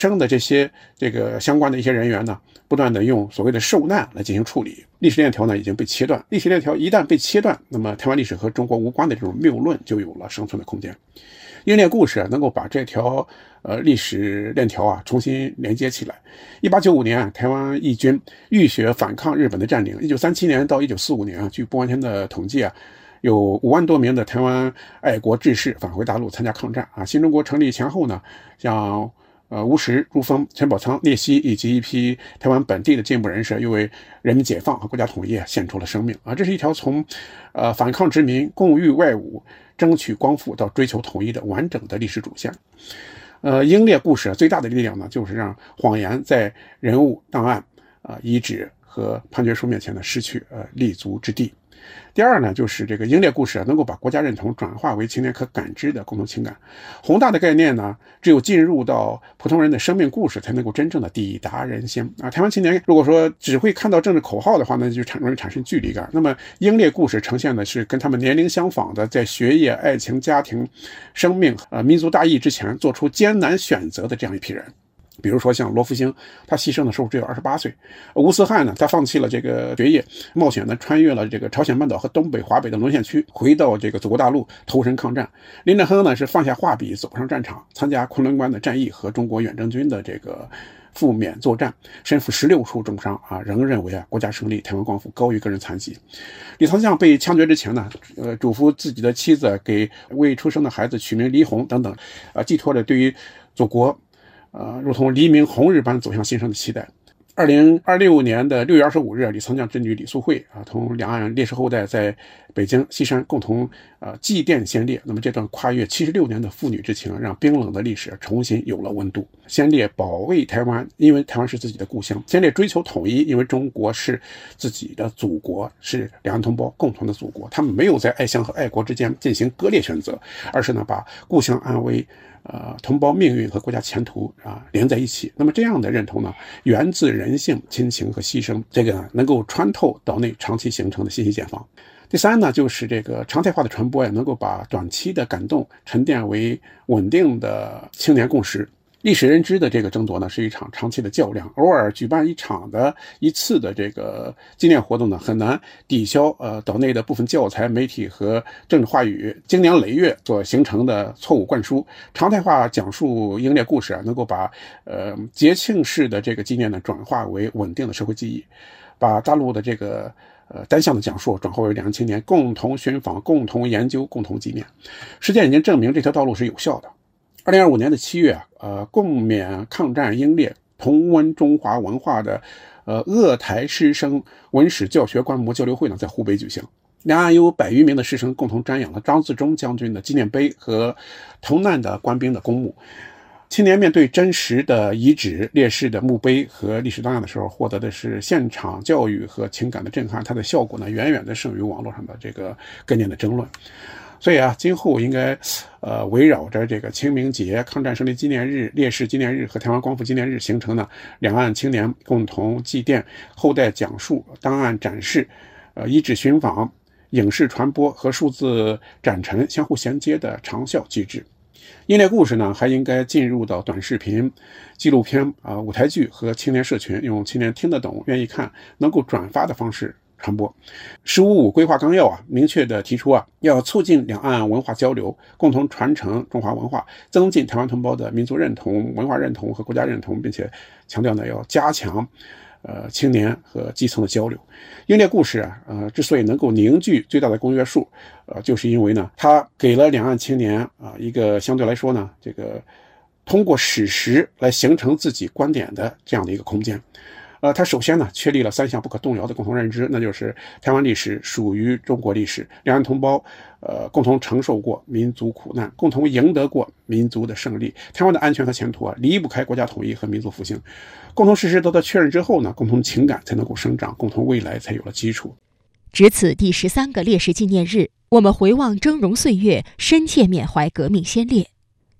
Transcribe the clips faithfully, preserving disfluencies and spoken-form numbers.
生的这些这个相关的一些人员呢，不断的用所谓的受难来进行处理。历史链条呢已经被切断，历史链条一旦被切断，那么台湾历史和中国无关的这种谬论就有了生存的空间。英烈故事啊，能够把这条呃历史链条啊重新连接起来。一八九五年啊，台湾义军浴血反抗日本的占领。一九三七年到一九四五年啊，据不完全的统计啊，有五万多名的台湾爱国志士返回大陆参加抗战啊。新中国成立前后呢，像呃吴石、朱峰、陈宝仓、聂熙以及一批台湾本地的进步人士，又为人民解放和国家统一献出了生命啊。这是一条从呃反抗殖民、共御外侮、争取光复到追求统一的完整的历史主线。呃，英烈故事最大的力量呢，就是让谎言在人物、档案、啊、呃、遗址和判决书面前呢失去呃立足之地。第二呢，就是这个英烈故事啊，能够把国家认同转化为青年可感知的共同情感。宏大的概念呢，只有进入到普通人的生命故事，才能够真正的抵达人心啊。台湾青年如果说只会看到政治口号的话呢，就产容易产生距离感。那么英烈故事呈现的是跟他们年龄相仿的，在学业、爱情、家庭、生命、呃民族大义之前做出艰难选择的这样一批人。比如说像罗福星，他牺牲的时候只有二十八岁；吴思汉呢，他放弃了这个学业，冒险的穿越了这个朝鲜半岛和东北、华北的沦陷区，回到这个祖国大陆投身抗战。林振亨呢，是放下画笔走上战场，参加昆仑关的战役和中国远征军的这个赴缅作战，身负十六处重伤啊，仍认为啊国家胜利、台湾光复高于个人残疾。李藏相被枪决之前呢，呃，嘱咐自己的妻子给未出生的孩子取名黎红等等，啊，寄托着对于祖国。呃，如同黎明红日般走向新生的期待。二零二六年的六月二十五日，李藏将之女李素慧啊，同两岸烈士后代在北京西山共同呃祭奠先烈。那么这段跨越七十六年的父女之情，让冰冷的历史重新有了温度。先烈保卫台湾，因为台湾是自己的故乡；先烈追求统一，因为中国是自己的祖国，是两岸同胞共同的祖国。他们没有在爱乡和爱国之间进行割裂选择，而是呢把故乡安危。呃，同胞命运和国家前途啊连在一起。那么这样的认同呢，源自人性、亲情和牺牲，这个呢能够穿透岛内长期形成的信息茧房。第三呢，就是这个常态化的传播呀，能够把短期的感动沉淀为稳定的青年共识。历史认知的这个争夺呢，是一场长期的较量。偶尔举办一场的一次的这个纪念活动呢，很难抵消呃岛内的部分教材、媒体和政治话语经年累月所形成的错误灌输。常态化讲述英烈故事啊，能够把呃节庆式的这个纪念呢转化为稳定的社会记忆，把大陆的这个呃单向的讲述转化为两岸青年共同寻访、共同研究、共同纪念。实践已经证明这条道路是有效的。二零二五年的七月啊，呃，共勉抗战英烈、同温中华文化的呃鄂台师生文史教学观摩交流会呢，在湖北举行。两岸有百余名的师生共同瞻仰了张自忠将军的纪念碑和同难的官兵的公墓。青年面对真实的遗址、烈士的墓碑和历史档案的时候，获得的是现场教育和情感的震撼，它的效果呢，远远的胜于网络上的这个概念的争论。所以啊，今后应该，呃，围绕着这个清明节、抗战胜利纪念日、烈士纪念日和台湾光复纪念日形成呢，两岸青年共同祭奠、后代讲述、档案展示、呃，遗址寻访、影视传播和数字展陈相互衔接的长效机制。英烈故事呢，还应该进入到短视频、纪录片啊、呃、舞台剧和青年社群，用青年听得懂、愿意看、能够转发的方式传播。十五五规划纲要啊，明确的提出啊，要促进两岸文化交流，共同传承中华文化，增进台湾同胞的民族认同、文化认同和国家认同，并且强调呢，要加强呃青年和基层的交流。英烈故事啊，呃，之所以能够凝聚最大的公约数，呃，就是因为呢，它给了两岸青年啊、呃、一个相对来说呢，这个通过史实来形成自己观点的这样的一个空间。呃，它首先呢确立了三项不可动摇的共同认知，那就是台湾历史属于中国历史，两岸同胞呃共同承受过民族苦难，共同赢得过民族的胜利。台湾的安全和前途啊，离不开国家统一和民族复兴。共同事实得到确认之后呢，共同情感才能够生长，共同未来才有了基础。 值此第十三个烈士纪念日，我们回望峥嵘岁月，深切缅怀革命先烈。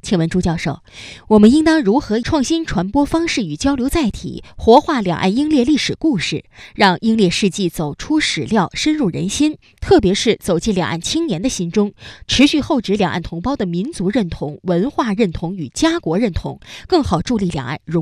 请问朱教授，我们应当如何创新传播方式与交流载体，活化两岸英烈历史故事，让英烈事迹走出史料，深入人心，特别是走进两岸青年的心中，持续厚植两岸同胞的民族认同、文化认同与家国认同，更好助力两岸融